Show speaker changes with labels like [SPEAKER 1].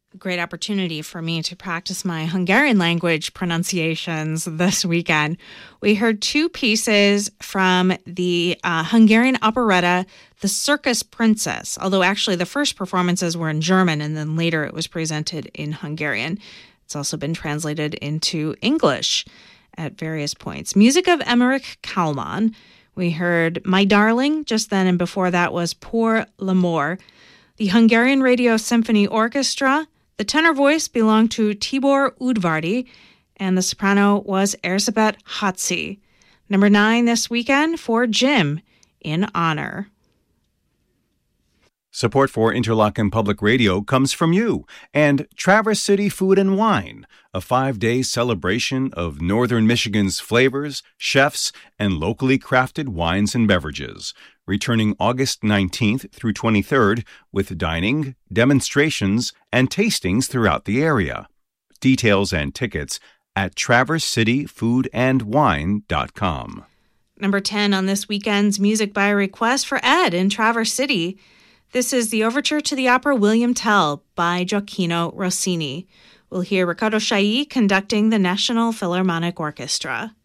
[SPEAKER 1] great opportunity for me to practice my Hungarian language pronunciations this weekend. We heard two pieces from the Hungarian operetta, The Circus Princess, although actually the first performances were in German and then later it was presented in Hungarian. It's also been translated into English at various points. Music of Emmerich Kalman. We heard My Darling just then, and before that was Pour l'Amour. The Hungarian Radio Symphony Orchestra. The tenor voice belonged to Tibor Udvardy, and the soprano was Erzsébet Hatzi. Number 9 this weekend for Jim, In Honor.
[SPEAKER 2] Support for Interlochen Public Radio comes from you and Traverse City Food and Wine, a 5-day celebration of Northern Michigan's flavors, chefs, and locally crafted wines and beverages, returning August 19th through 23rd with dining, demonstrations, and tastings throughout the area. Details and tickets at traversityfoodandwine.com.
[SPEAKER 1] Number 10 on this weekend's Music by Request for Ed in Traverse City. This is the overture to the opera William Tell by Gioacchino Rossini. We'll hear Riccardo Chailly conducting the National Philharmonic Orchestra.